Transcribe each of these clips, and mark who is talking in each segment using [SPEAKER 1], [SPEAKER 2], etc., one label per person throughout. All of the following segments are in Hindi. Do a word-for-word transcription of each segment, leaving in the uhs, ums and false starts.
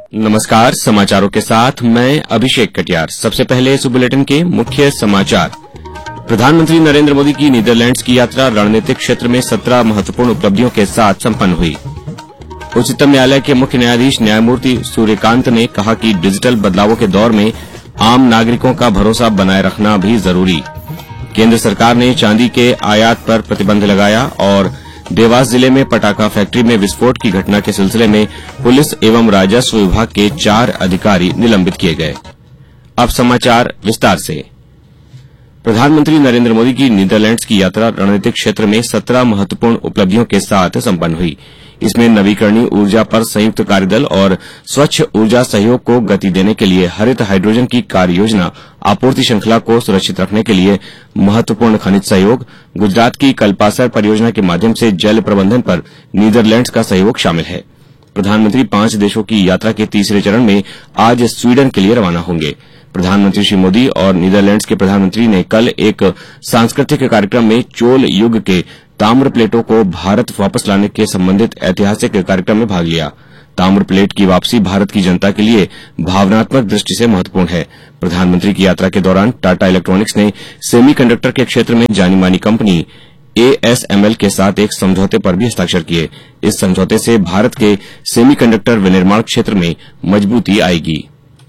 [SPEAKER 1] नमस्कार, समाचारों के साथ मैं अभिषेक कटियार। सबसे पहले इस बुलेटिन के मुख्य समाचार। प्रधानमंत्री नरेंद्र मोदी की नीदरलैंड्स की यात्रा रणनीतिक क्षेत्र में सत्रह महत्वपूर्ण उपलब्धियों के साथ संपन्न हुई। उच्चतम न्यायालय के मुख्य न्यायाधीश न्यायमूर्ति सूर्यकांत ने कहा कि डिजिटल बदलावों के दौर में आम नागरिकों का भरोसा बनाए रखना भी जरूरी। केंद्र सरकार ने चांदी के आयात पर प्रतिबंध लगाया और देवास जिले में पटाखा फैक्ट्री में विस्फोट की घटना के सिलसिले में पुलिस एवं राजस्व विभाग के चार अधिकारी निलंबित किए गए। अब समाचार विस्तार से। प्रधानमंत्री नरेंद्र मोदी की नीदरलैंड्स की यात्रा रणनीतिक क्षेत्र में सत्रह महत्वपूर्ण उपलब्धियों के साथ संपन्न हुई। इसमें नवीकरणीय ऊर्जा पर संयुक्त कार्यदल और स्वच्छ ऊर्जा सहयोग को गति देने के लिए हरित हाइड्रोजन की कार्य योजना, आपूर्ति श्रृंखला को सुरक्षित रखने के लिए महत्वपूर्ण खनिज सहयोग, गुजरात की कल्पासर परियोजना के माध्यम से जल प्रबंधन पर नीदरलैंड्स का सहयोग शामिल है। प्रधानमंत्री पांच देशों की यात्रा के तीसरे चरण में आज स्वीडन के लिए रवाना होंगे। प्रधानमंत्री श्री मोदी और नीदरलैंड्स के प्रधानमंत्री ने कल एक सांस्कृतिक कार्यक्रम में चोल युग के ताम्र प्लेटों को भारत वापस लाने के संबंधित ऐतिहासिक कार्यक्रम में भाग लिया। ताम्र प्लेट की वापसी भारत की जनता के लिए भावनात्मक दृष्टि से महत्वपूर्ण है। प्रधानमंत्री की यात्रा के दौरान टाटा इलेक्ट्रॉनिक्स ने सेमीकंडक्टर के क्षेत्र में जानी मानी कंपनी एएसएमएल के साथ एक समझौते पर भी हस्ताक्षर किए। इस समझौते से भारत के सेमीकंडक्टर विनिर्माण क्षेत्र में मजबूती आएगी।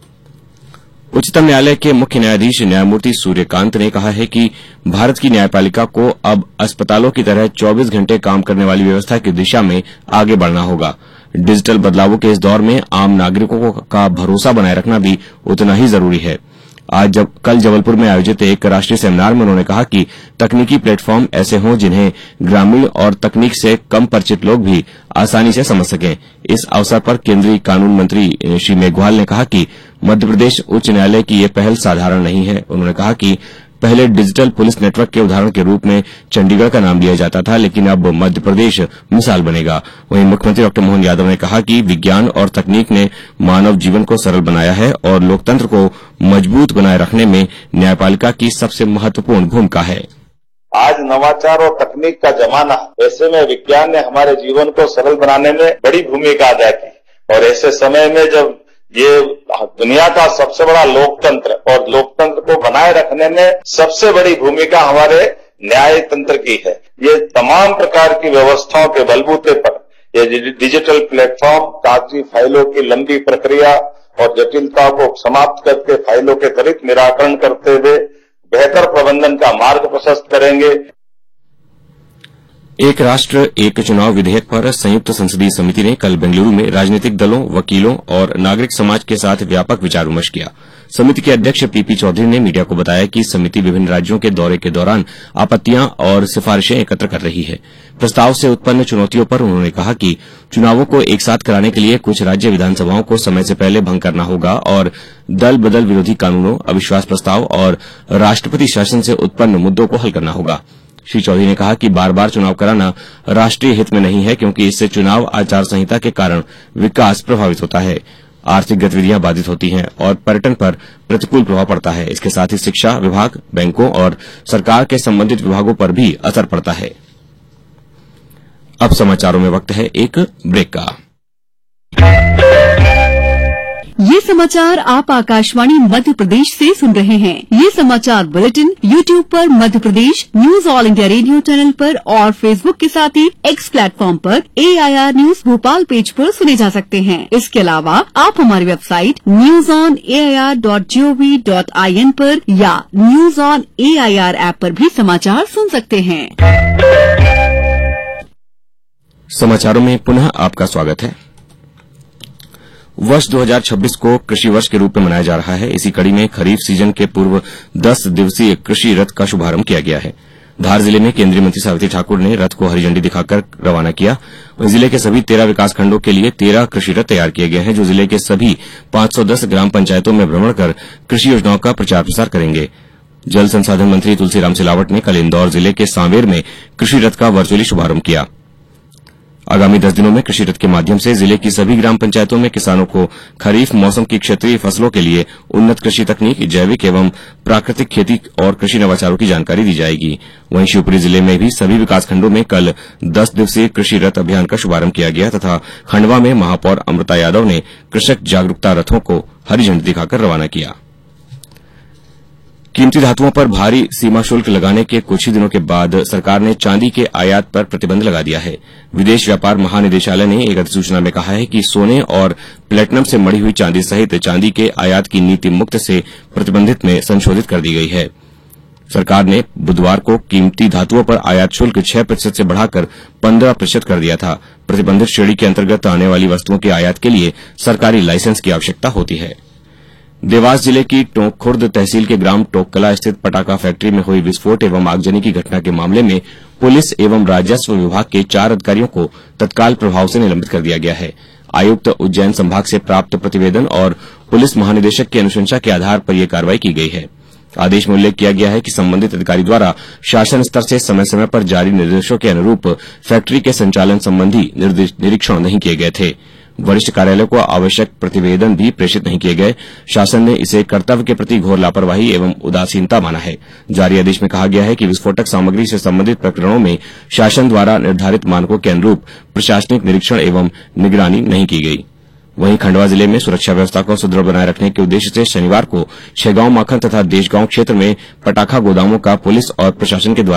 [SPEAKER 1] उच्चतम न्यायालय के मुख्य न्यायाधीश न्यायमूर्ति सूर्यकांत ने कहा है कि भारत की न्यायपालिका को अब अस्पतालों की तरह चौबीस घंटे काम करने वाली व्यवस्था की दिशा में आगे बढ़ना होगा। डिजिटल बदलावों के इस दौर में आम नागरिकों का भरोसा बनाए रखना भी उतना ही जरूरी है। आज जब कल जबलपुर में आयोजित एक राष्ट्रीय सेमिनार में उन्होंने कहा कि तकनीकी प्लेटफॉर्म ऐसे हों जिन्हें ग्रामीण और तकनीक से कम परिचित लोग भी आसानी से समझ सकें। इस अवसर पर केंद्रीय कानून मंत्री श्री मेघवाल ने कहा कि मध्यप्रदेश उच्च न्यायालय की ये पहल साधारण नहीं है। उन्होंने कहा कि पहले डिजिटल पुलिस नेटवर्क के उदाहरण के रूप में चंडीगढ़ का नाम लिया जाता था, लेकिन अब मध्य प्रदेश मिसाल बनेगा। वहीं मुख्यमंत्री डॉक्टर मोहन यादव ने कहा कि विज्ञान और तकनीक ने मानव जीवन को सरल बनाया है और लोकतंत्र को मजबूत बनाए रखने में न्यायपालिका की सबसे महत्वपूर्ण भूमिका है।
[SPEAKER 2] आज नवाचार और तकनीक का जमाना, ऐसे में विज्ञान ने हमारे जीवन को सरल बनाने में बड़ी भूमिका अदा की और ऐसे समय में जब ये दुनिया का सबसे बड़ा लोकतंत्र और लोकतंत्र को बनाए रखने में सबसे बड़ी भूमिका हमारे न्याय तंत्र की है। ये तमाम प्रकार की व्यवस्थाओं के बलबूते पर ये डिजिटल प्लेटफॉर्म कागजी फाइलों की लंबी प्रक्रिया और जटिलता को समाप्त करके फाइलों के त्वरित निराकरण करते हुए बेहतर प्रबंधन का मार्ग प्रशस्त करेंगे।
[SPEAKER 1] एक राष्ट्र एक चुनाव विधेयक पर संयुक्त संसदीय समिति ने कल बेंगलुरु में राजनीतिक दलों, वकीलों और नागरिक समाज के साथ व्यापक विचार विमर्श किया। समिति के अध्यक्ष पीपी चौधरी ने मीडिया को बताया कि समिति विभिन्न राज्यों के दौरे के दौरान आपत्तियां और सिफारिशें एकत्र कर रही है। प्रस्ताव से उत्पन्न चुनौतियों पर उन्होंने कहा कि चुनावों को एक साथ कराने के लिए कुछ राज्य विधानसभाओं को समय से पहले भंग करना होगा और दल बदल विरोधी कानूनों, अविश्वास प्रस्ताव और राष्ट्रपति शासन से उत्पन्न मुद्दों को हल करना होगा। श्री चौधरी ने कहा कि बार बार चुनाव कराना राष्ट्रीय हित में नहीं है, क्योंकि इससे चुनाव आचार संहिता के कारण विकास प्रभावित होता है, आर्थिक गतिविधियां बाधित होती हैं और पर्यटन पर प्रतिकूल प्रभाव पड़ता है। इसके साथ ही शिक्षा विभाग, बैंकों और सरकार के संबंधित विभागों पर भी असर पड़ता है। अब समाचारों में वक्त है एक ब्रेक का।
[SPEAKER 3] ये समाचार आप आकाशवाणी मध्य प्रदेश से सुन रहे हैं। ये समाचार बुलेटिन यूट्यूब पर Madhya Pradesh news all India radio channel पर और फेसबुक के साथ ही एक्स प्लेटफॉर्म पर एआईआर न्यूज भोपाल पेज पर सुने जा सकते हैं। इसके अलावा आप हमारी website news on AIR dot gov dot IN पर या न्यूज ऑन एआईआर ऐप पर भी समाचार सुन सकते हैं।
[SPEAKER 1] समाचारों में पुनः आपका स्वागत है। वर्ष दो हज़ार छब्बीस को कृषि वर्ष के रूप में मनाया जा रहा है। इसी कड़ी में खरीफ सीजन के पूर्व दस दिवसीय कृषि रथ का शुभारंभ किया गया है। धार जिले में केंद्रीय मंत्री सावित्री ठाकुर ने रथ को हरी झंडी दिखाकर रवाना किया। वहीं जिले के सभी तेरह विकासखंडों के लिए तेरह कृषि रथ तैयार किए गए हैं, जो जिले के सभी पांच सौ दस ग्राम पंचायतों में भ्रमण कर कृषि योजनाओं का प्रचार प्रसार करेंगे। जल संसाधन मंत्री तुलसीराम सिलावट ने कल इंदौर जिले के सांवेर में कृषि रथ का वर्चुअली शुभारंभ किया। आगामी दस दिनों में कृषि रथ के माध्यम से जिले की सभी ग्राम पंचायतों में किसानों को खरीफ मौसम की क्षेत्रीय फसलों के लिए उन्नत कृषि तकनीक, जैविक एवं प्राकृतिक खेती और कृषि नवाचारों की जानकारी दी जाएगी। वहीं शिवपुरी जिले में भी सभी विकासखंडों में कल दस दिवसीय कृषि रथ अभियान का शुभारंभ किया गया तथा खंडवा में महापौर अमृता यादव ने कृषक जागरूकता रथों को हरी झंडी दिखाकर रवाना किया। कीमती धातुओं पर भारी सीमा शुल्क लगाने के कुछ ही दिनों के बाद सरकार ने चांदी के आयात पर प्रतिबंध लगा दिया है। विदेश व्यापार महानिदेशालय ने एक अधिसूचना में कहा है कि सोने और प्लेटिनम से मढ़ी हुई चांदी सहित चांदी के आयात की नीति मुक्त से प्रतिबंधित में संशोधित कर दी गई है। सरकार ने बुधवार को कीमती धातुओं पर आयात शुल्क छह प्रतिशत से बढ़ाकर पंद्रह प्रतिशत कर दिया था। प्रतिबंधित श्रेणी के अंतर्गत आने वाली वस्तुओं के आयात के लिए सरकारी लाइसेंस की आवश्यकता होती है। देवास जिले की टोंक खुर्द तहसील के ग्राम टोककला स्थित पटाखा फैक्ट्री में हुई विस्फोट एवं आगजनी की घटना के मामले में पुलिस एवं राजस्व विभाग के चार अधिकारियों को तत्काल प्रभाव से निलंबित कर दिया गया है। आयुक्त उज्जैन संभाग से प्राप्त प्रतिवेदन और पुलिस महानिदेशक की अनुशंसा के आधार पर यह कार्रवाई की गई है। आदेश में उल्लेख किया गया है कि संबंधित अधिकारी द्वारा शासन स्तर से समय समय पर जारी निर्देशों के अनुरूप फैक्ट्री के संचालन संबंधी निरीक्षण नहीं किए गए थे। वरिष्ठ कार्यालय को आवश्यक प्रतिवेदन भी प्रेषित नहीं किए गए। शासन ने इसे कर्तव्य के प्रति घोर लापरवाही एवं उदासीनता माना है। जारी आदेश में कहा गया है कि विस्फोटक सामग्री से संबंधित प्रकरणों में शासन द्वारा निर्धारित मानकों के अनुरूप प्रशासनिक निरीक्षण एवं निगरानी नहीं की गई। वहीं खंडवा जिले में सुरक्षा व्यवस्था को सुदृढ़ बनाए रखने के उद्देश्य से शनिवार को छहगांव माखन तथा देशगांव क्षेत्र में पटाखा गोदामों का पुलिस और प्रशासन के द्वारा